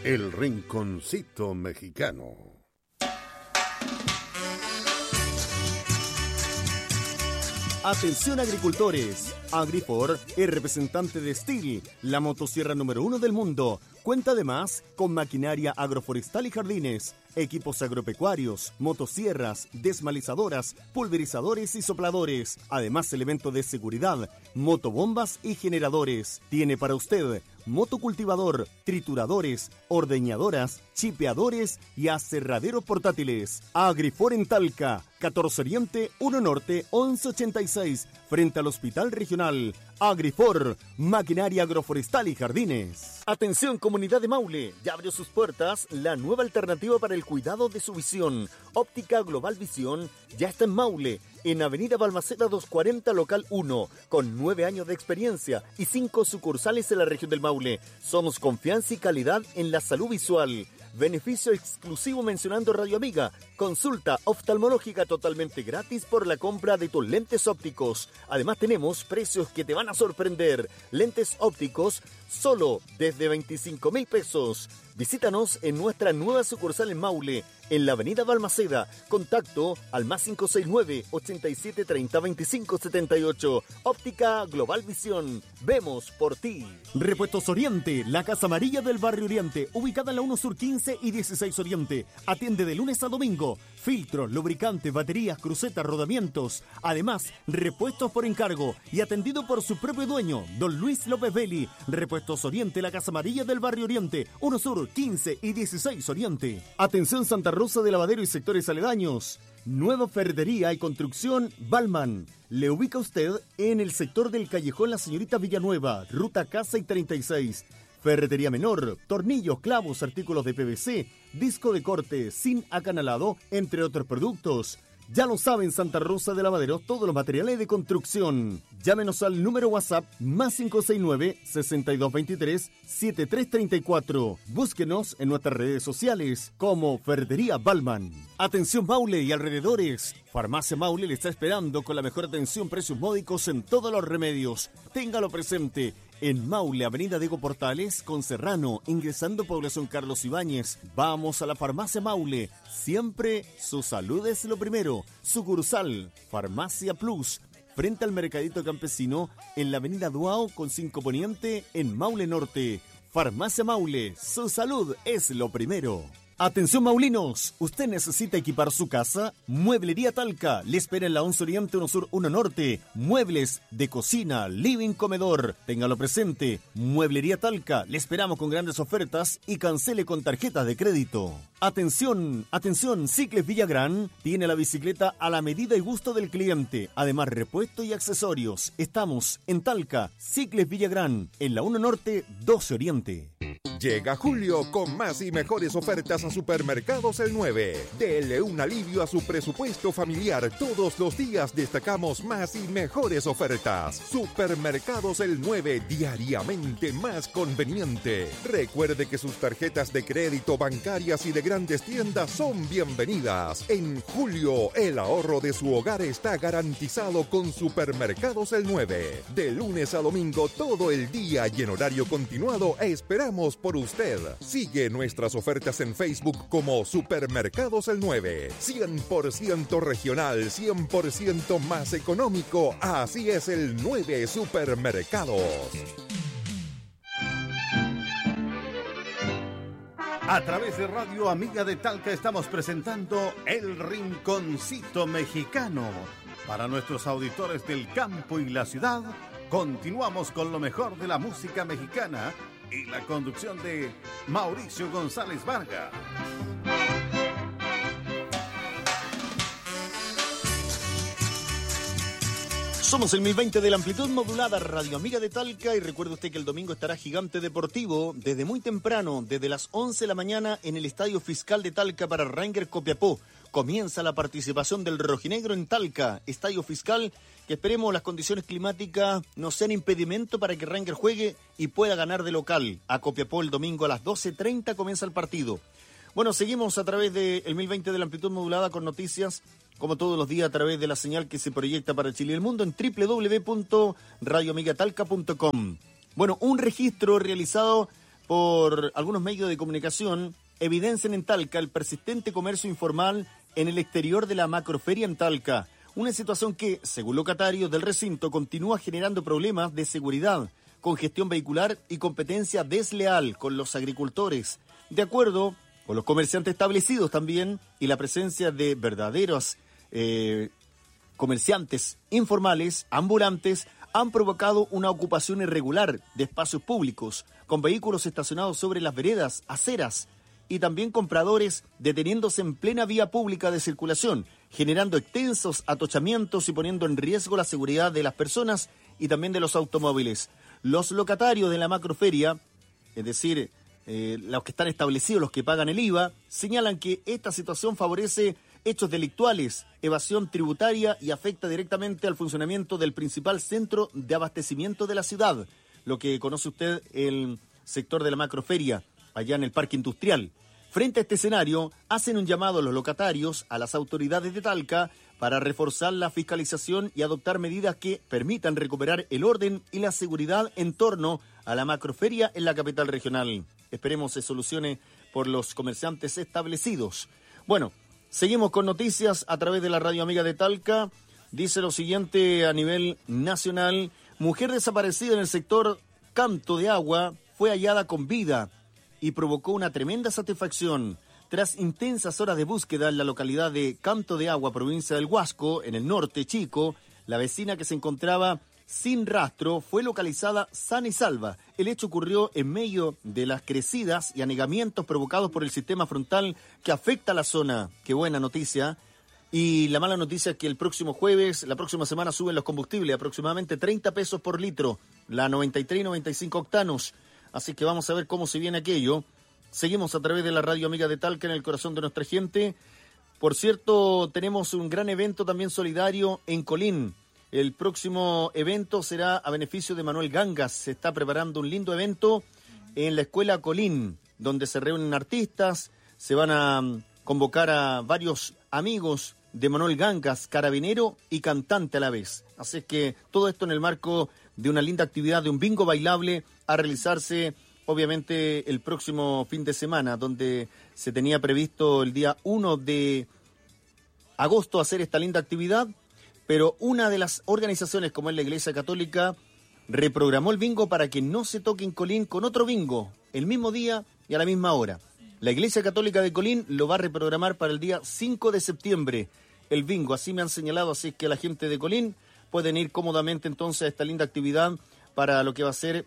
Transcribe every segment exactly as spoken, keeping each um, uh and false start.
El Rinconcito Mexicano. Atención agricultores, Agrifor es representante de Stihl, la motosierra número uno del mundo. Cuenta además con maquinaria agroforestal y jardines, equipos agropecuarios, motosierras, desmalizadoras, pulverizadores y sopladores. Además, elementos de seguridad, motobombas y generadores. Tiene para usted motocultivador, trituradores, ordeñadoras, chipeadores y aserraderos portátiles. Agrifor en Talca, catorce Oriente, uno Norte, once ochenta y seis, frente al Hospital Regional. Agrifor, maquinaria agroforestal y jardines. Atención comunidad de Maule, ya abrió sus puertas la nueva alternativa para el cuidado de su visión. Óptica Global Visión ya está en Maule, en Avenida Balmaceda doscientos cuarenta, local uno, con nueve años de experiencia y cinco sucursales en la región del Maule. Somos confianza y calidad en la salud visual. Beneficio exclusivo mencionando Radio Amiga. Consulta oftalmológica totalmente gratis por la compra de tus lentes ópticos. Además tenemos precios que te van a sorprender. Lentes ópticos solo desde veinticinco mil pesos. Visítanos en nuestra nueva sucursal en Maule, en la avenida Balmaceda. Contacto al más cinco seis nueve, ochenta y siete, treinta, veinticinco setenta y ocho. Óptica Global Visión. Vemos por ti. Repuestos Oriente, la Casa Amarilla del Barrio Oriente, ubicada en la uno Sur quince y dieciséis Oriente. Atiende de lunes a domingo. Filtros, lubricantes, baterías, crucetas, rodamientos. Además, repuestos por encargo y atendido por su propio dueño, don Luis López Belli. Repuestos Oriente, la Casa Amarilla del Barrio Oriente, uno Sur quince y dieciséis Oriente. Atención Santa Rosa de Lavadero y sectores aledaños. Nueva ferretería y construcción Balman. Le ubica usted en el sector del Callejón La Señorita Villanueva, ruta Casa y treinta y seis. Ferretería menor, tornillos, clavos, artículos de P V C, disco de corte, zinc acanalado, entre otros productos. Ya lo saben, Santa Rosa de Lavadero, todos los materiales de construcción. Llámenos al número WhatsApp más cinco seis nueve, seis dos dos tres, siete tres tres cuatro. Búsquenos en nuestras redes sociales como Ferretería Balman. Atención Maule y alrededores. Farmacia Maule le está esperando con la mejor atención, precios módicos en todos los remedios. Téngalo presente. En Maule, Avenida Diego Portales, con Serrano, ingresando Población Carlos Ibáñez. Vamos a la Farmacia Maule. Siempre su salud es lo primero. Sucursal, Farmacia Plus, frente al Mercadito Campesino, en la Avenida Duao, con cinco Poniente, en Maule Norte. Farmacia Maule, su salud es lo primero. Atención maulinos, ¿usted necesita equipar su casa? Mueblería Talca, le espera en la once Oriente, uno Sur, uno Norte. Muebles de cocina, living, comedor. Téngalo presente. Mueblería Talca, le esperamos con grandes ofertas y cancele con tarjetas de crédito. Atención, atención, Cicles Villagrán tiene la bicicleta a la medida y gusto del cliente. Además, repuesto y accesorios. Estamos en Talca, Cicles Villagrán, en la uno Norte, doce Oriente. Llega julio con más y mejores ofertas a Supermercados El nueve. Dele un alivio a su presupuesto familiar. Todos los días destacamos más y mejores ofertas. Supermercados El nueve, diariamente más conveniente. Recuerde que sus tarjetas de crédito, bancarias y de grandes tiendas son bienvenidas. En julio, el ahorro de su hogar está garantizado con Supermercados El nueve. De lunes a domingo, todo el día y en horario continuado, esperamos por usted. Sigue nuestras ofertas en Facebook como Supermercados El nueve. cien por ciento regional, cien por ciento más económico. Así es El nueve Supermercados. A través de Radio Amiga de Talca estamos presentando El Rinconcito Mexicano. Para nuestros auditores del campo y la ciudad, continuamos con lo mejor de la música mexicana y la conducción de Mauricio González Vargas. Somos el mil veinte de la amplitud modulada, Radio Amiga de Talca, y recuerde usted que el domingo estará Gigante Deportivo desde muy temprano, desde las once de la mañana en el Estadio Fiscal de Talca para Rangers Copiapó. Comienza la participación del rojinegro en Talca, Estadio Fiscal, que esperemos las condiciones climáticas no sean impedimento para que Rangers juegue y pueda ganar de local. A Copiapó el domingo a las doce treinta comienza el partido. Bueno, seguimos a través del mil veinte de la amplitud modulada con noticias, como todos los días, a través de la señal que se proyecta para Chile y el mundo en doble u doble u doble u punto radio amiga talca punto com. Bueno, un registro realizado por algunos medios de comunicación evidencian en Talca el persistente comercio informal en el exterior de la macroferia en Talca. Una situación que, según locatarios del recinto, continúa generando problemas de seguridad, congestión vehicular y competencia desleal con los agricultores. De acuerdo con los comerciantes establecidos también, y la presencia de verdaderos eh, comerciantes informales, ambulantes, han provocado una ocupación irregular de espacios públicos, con vehículos estacionados sobre las veredas, aceras, y también compradores deteniéndose en plena vía pública de circulación, generando extensos atochamientos y poniendo en riesgo la seguridad de las personas y también de los automóviles. Los locatarios de la macroferia, es decir, eh, los que están establecidos, los que pagan el I V A, señalan que esta situación favorece hechos delictuales, evasión tributaria y afecta directamente al funcionamiento del principal centro de abastecimiento de la ciudad, lo que conoce usted el sector de la macroferia, allá en el Parque Industrial. Frente a este escenario, hacen un llamado a los locatarios, a las autoridades de Talca, para reforzar la fiscalización y adoptar medidas que permitan recuperar el orden y la seguridad en torno a la macroferia en la capital regional. Esperemos se solucione por los comerciantes establecidos. Bueno, seguimos con noticias a través de la Radio Amiga de Talca. Dice lo siguiente a nivel nacional: mujer desaparecida en el sector Canto de Agua fue hallada con vida y provocó una tremenda satisfacción. Tras intensas horas de búsqueda en la localidad de Canto de Agua, provincia del Huasco, en el norte chico, la vecina que se encontraba sin rastro fue localizada sana y salva. El hecho ocurrió en medio de las crecidas y anegamientos provocados por el sistema frontal que afecta a la zona. Qué buena noticia. Y la mala noticia es que el próximo jueves, la próxima semana, suben los combustibles, aproximadamente treinta pesos por litro, la noventa y tres y noventa y cinco octanos. Así que vamos a ver cómo se viene aquello. Seguimos a través de la Radio Amiga de Talca en el corazón de nuestra gente. Por cierto, tenemos un gran evento también solidario en Colín. El próximo evento será a beneficio de Manuel Gangas. Se está preparando un lindo evento en la Escuela Colín, donde se reúnen artistas, se van a convocar a varios amigos de Manuel Gangas, carabinero y cantante a la vez. Así que todo esto en el marco de una linda actividad, de un bingo bailable a realizarse obviamente el próximo fin de semana, donde se tenía previsto el día uno de agosto hacer esta linda actividad, pero una de las organizaciones, como es la Iglesia Católica, reprogramó el bingo para que no se toque en Colín con otro bingo, el mismo día y a la misma hora. La Iglesia Católica de Colín lo va a reprogramar para el día cinco de septiembre, el bingo, así me han señalado, así que la gente de Colín pueden ir cómodamente entonces a esta linda actividad para lo que va a ser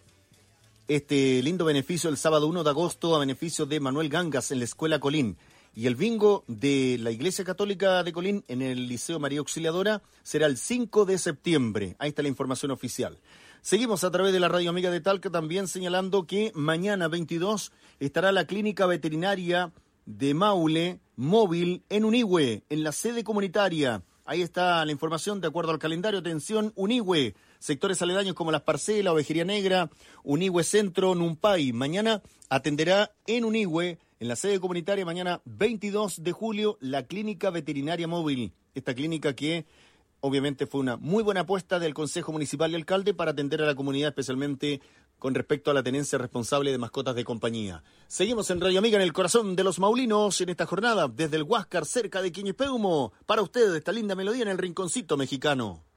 este lindo beneficio el sábado uno de agosto a beneficio de Manuel Gangas en la Escuela Colín. Y el bingo de la Iglesia Católica de Colín en el Liceo María Auxiliadora será el cinco de septiembre. Ahí está la información oficial. Seguimos a través de la Radio Amiga de Talca también señalando que mañana veintidós estará la clínica veterinaria de Maule móvil en Unihue, en la sede comunitaria. Ahí está la información de acuerdo al calendario. Atención, Unihue, sectores aledaños como Las Parcelas, Ovejería Negra, Unihue Centro, Numpay. Mañana atenderá en Unihue, en la sede comunitaria, mañana veintidós de julio, la clínica veterinaria móvil. Esta clínica que obviamente fue una muy buena apuesta del Consejo Municipal y Alcalde para atender a la comunidad, especialmente con respecto a la tenencia responsable de mascotas de compañía. Seguimos en Radio Amiga en el corazón de los maulinos en esta jornada, desde el Huáscar, cerca de Quiñipeumo. Para ustedes, esta linda melodía en el rinconcito mexicano.